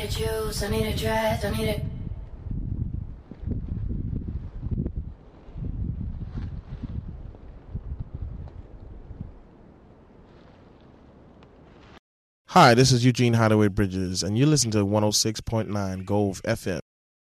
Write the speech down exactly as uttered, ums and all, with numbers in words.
a juice, I need a dress, I need a... Hi, this is Eugene Hideaway Bridges, and you listen to one oh six point nine Gove F M.